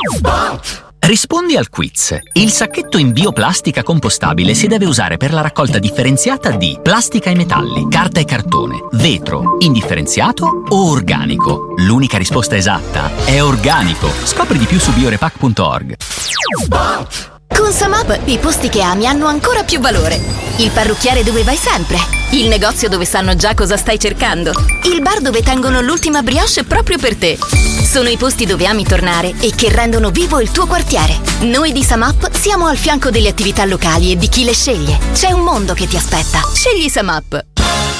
Rispondi al quiz. Il sacchetto in bioplastica compostabile si deve usare per la raccolta differenziata di plastica e metalli, carta e cartone, vetro, indifferenziato o organico. L'unica risposta esatta è organico. Scopri di più su biorepack.org. Con Samap i posti che ami hanno ancora più valore. Il parrucchiere dove vai sempre. Il negozio dove sanno già cosa stai cercando. Il bar dove tengono l'ultima brioche proprio per te. Sono i posti dove ami tornare e che rendono vivo il tuo quartiere. Noi di Samap siamo al fianco delle attività locali e di chi le sceglie. C'è un mondo che ti aspetta. Scegli Samap.